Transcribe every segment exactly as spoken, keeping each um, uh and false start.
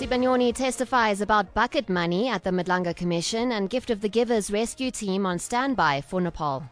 Sibanyoni testifies about bucket money at the Madlanga Commission and Gift of the Givers rescue team on standby for Nepal.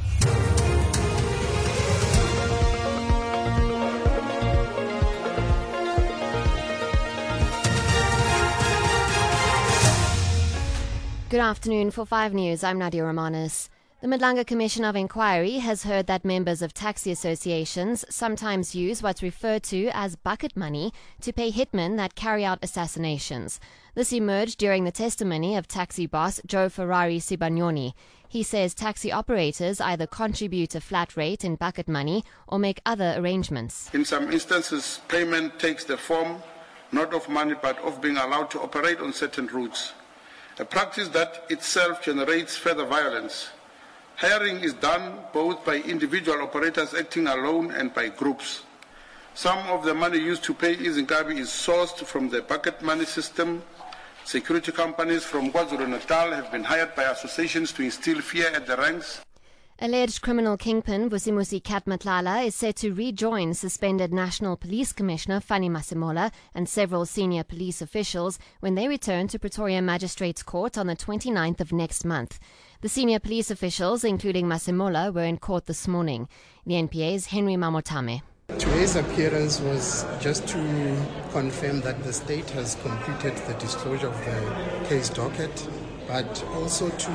Good afternoon. For five News, I'm Nadia Romanis. The Madlanga Commission of Inquiry has heard that members of taxi associations sometimes use what's referred to as bucket money to pay hitmen that carry out assassinations. This emerged during the testimony of taxi boss Joe Ferrari Sibanyoni. He says taxi operators either contribute a flat rate in bucket money or make other arrangements. In some instances, payment takes the form not of money but of being allowed to operate on certain routes, a practice that itself generates further violence. Hiring is done both by individual operators acting alone and by groups. Some of the money used to pay izinkabi is sourced from the bucket money system. Security companies from KwaZulu-Natal have been hired by associations to instill fear at the ranks. Alleged criminal kingpin Vusimusi Kat Matlala is set to rejoin suspended National Police Commissioner Fanny Masemola and several senior police officials when they return to Pretoria Magistrates Court on the twenty-ninth of next month. The senior police officials, including Masemola, were in court this morning. The N P A's Henry Mamotame. Today's appearance was just to confirm that the state has completed the disclosure of the case docket, but also to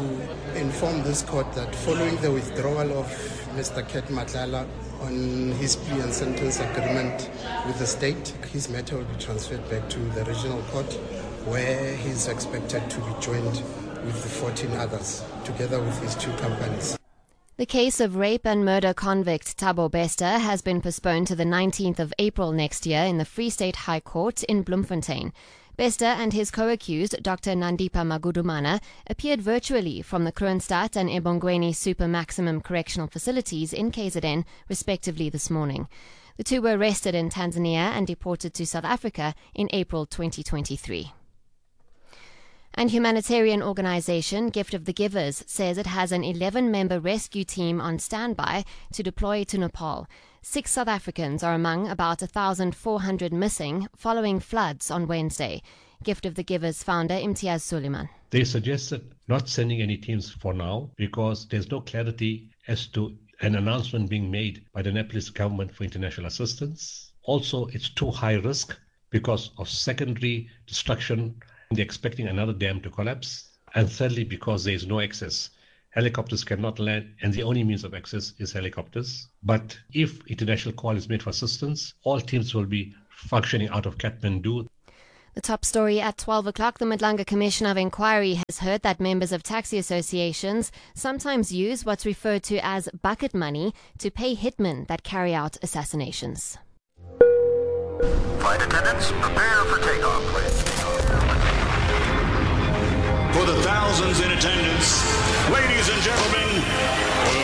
inform this court that following the withdrawal of Mister Kat Matlala on his plea and sentence agreement with the state, his matter will be transferred back to the regional court, where he's expected to be joined with the fourteen others, together with his two companies. The case of rape and murder convict Thabo Bester has been postponed to the nineteenth of April next year in the Free State High Court in Bloemfontein. Bester and his co-accused, Doctor Nandipa Magudumana, appeared virtually from the Kroonstad and Ebongweni Super Maximum Correctional Facilities in K Z N, respectively, this morning. The two were arrested in Tanzania and deported to South Africa in April twenty twenty-three. And humanitarian organization Gift of the Givers says it has an eleven-member rescue team on standby to deploy to Nepal. Six South Africans are among about one thousand four hundred missing following floods on Wednesday. Gift of the Givers founder Imtiaz Suleiman. They suggested not sending any teams for now because there's no clarity as to an announcement being made by the Nepalese government for international assistance. Also, it's too high risk because of secondary destruction. They're expecting another dam to collapse. And thirdly, because there is no access. Helicopters cannot land, and the only means of access is helicopters. But if international call is made for assistance, all teams will be functioning out of Kathmandu. The top story at twelve o'clock, the Madlanga Commission of Inquiry has heard that members of taxi associations sometimes use what's referred to as bucket money to pay hitmen that carry out assassinations. Flight attendants, prepare for takeoff, please. For the thousands in attendance, ladies and gentlemen,